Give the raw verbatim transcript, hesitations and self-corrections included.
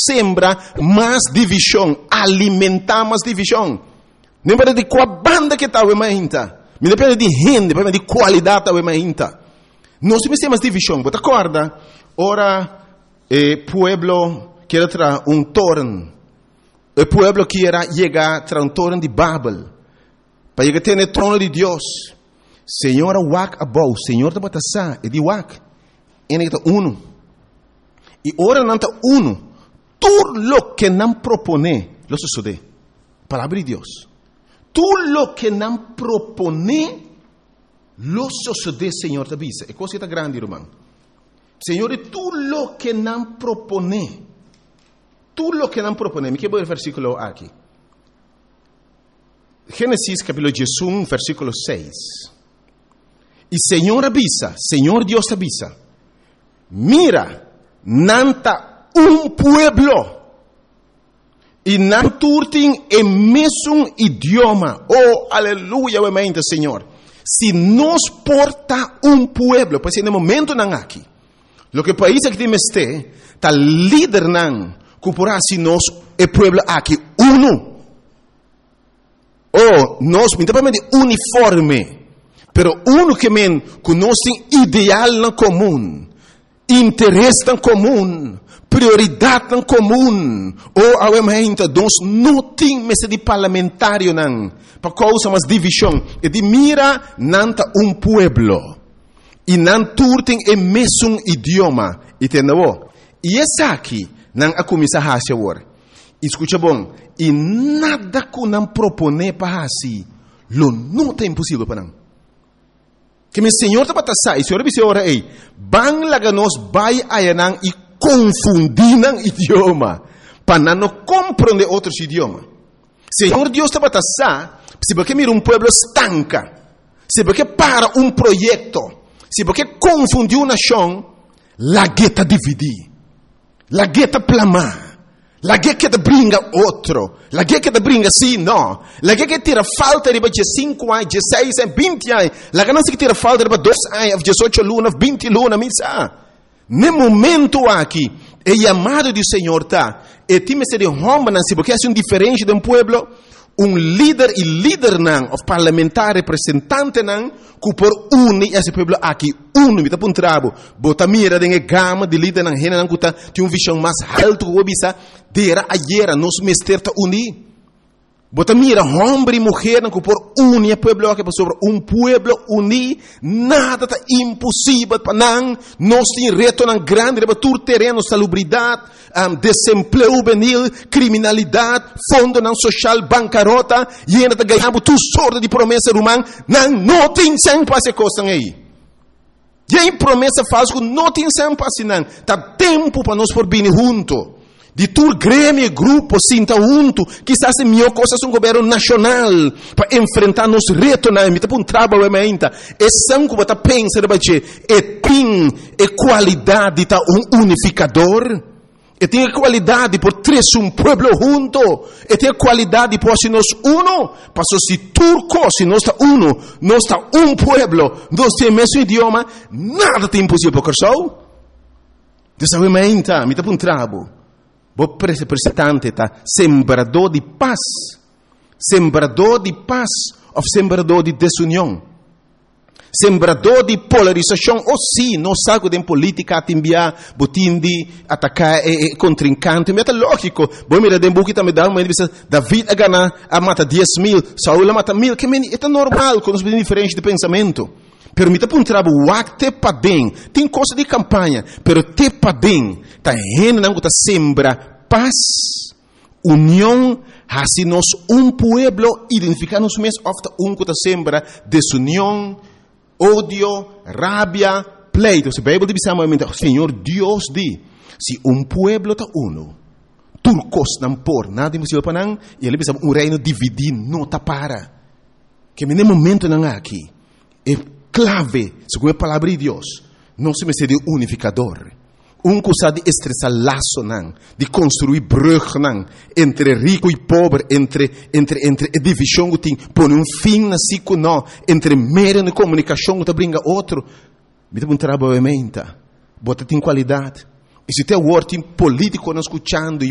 sembra mais divisão, alimentar mais divisão. Não depende de qual banda que está o ainda. Não depende de gente, depende de qualidade que está ainda. Nós temos mais divisão. Você acorda? Ora, o pueblo quer trazer um torno. O pueblo quer chegar a um torno de Babel. Para chegar a ter o trono de Deus. Senhor, wak abou. Senhor, está batasa. É de wak. Ele está uno. E ora não está uno. Tudo lo que não propone, lo sucede. Palavra de Deus. Tudo lo que não propone, lo sucede, Senhor, te avisa. É coisa que está grande, irmão. Senhor, tudo lo que não propone. Tudo lo que não propone. Me quero ver o versículo aqui. Gênesis capítulo um, versículo seis. E Senhor avisa, Senhor Deus te avisa. Mira, nanta um pueblo. E não turtem em mesmo idioma. Oh, aleluia, mente, Senhor. Se nos porta um pueblo, pois no momento não aqui. Lo que país que temos este, tá líder não, cuporá se nós é pueblo aqui uno. Oh, nós, mindapamente uniforme. Pero uno que men conhece ideal na comum, interesse na comum, prioridade na comum. Ou ao momento nós não temos de parlamentário não, para causa mas divisão. E de mira nanta um pueblo e não turtem em mesmo idioma. Entendeu? E essa aqui não a começar a fazer agora. Escuta bom. E nada que não propone para assim, lo não é impossível para não. Que meu Senhor está batendo, e o Senhor disse ora aí, bang laga nós vai ayanang e confundir nang idioma, para não compreender outros idiomas. Senhor Deus está batendo, se porque mira um pueblo estanca, se porque para um projeto, se porque confundir uma nação, la gueta dividir, la gueta plamar. La guerra que te brinca outro. La guerra que te brinca sim, não. La guerra que tira falta de cinco anos, dezesseis anos, vinte anos. La guerra que tira falta de dois anos, dezoito lunas, vinte lunas, misa. No momento aqui, é chamado do Senhor, tá? E time se de homem, não se porque é um diferente de um pueblo. Um líder e líder não, of parlamentar, representante não, que por unir esse pueblo aqui, uno, me tá um trabo, bota mira de gama de líder não, rena não, que tem uma visão mais alta, que obisa, dera ayer, nos mester ta unir. Bota mira, homem e mulher não, que por unir o pueblo aqui, sobre um pueblo unir, nada tá impossível para não, nós tem reto não grande, para tur terreno, salubridade, um, desemprego juvenil, criminalidade, fundo não social, bancarrota, e ainda tá ganhando tu sorte de promessa humana, não, não tem sempre essa coisa aí. E aí promessa falsa, não tem sempre assim, não, tá tempo para nós por vir junto. De tur grêmio, grupo, sinta junto, quizás é melhor coisa um governo nacional para enfrentar nos retos na emita um trabalho ainda. É sangue que você pensa de é tem é qualidade tá um unificador. E tem a qualidade por três um pueblo junto. E tem a qualidade por se nós uno, passo se turco, se nós está uno, nós está um pueblo, nós temos o mesmo idioma, nada tem impossível para o Dessa ainda, me tá um trabalho. O representante tá sembrador de paz, sembrador de paz ou sembrador de desunião, sembrador de polarização. Ou sim, não sabe de política a enviar, botin de atacar e contrincante. Mas é lógico. Bom, mira, de buki também dá uma entrevista. David a ganhar a mata dez mil, Saul a mata mil. Que é normal, com os diferentes de pensamento. Pero me tá um trabalho, o acte para bem, tem coisa de campanha, pero te para bem, tá rendo não tá sembra paz, união, assim nós um pueblo identificar-nos mesmo, ofta um que tá sembra desunião, ódio, rabia, pleito. Se a Bíblia diz amamente, Senhor Deus diz, se um pueblo tá uno, turcos não por nada impossível para não, e ele diz um reino dividido não tá para, que no momento não há aqui, é clave, segundo a palavra de Deus, não se me de unificador. Um que sabe de estressar laço, não, de construir brug, não, entre rico e pobre, entre, entre, entre a divisão que tem, põe um fim na cico, não, entre meio de comunicação que brinca outro. Me dá um trabalho em mente, bota tem qualidade. E se tem o word político não escutando,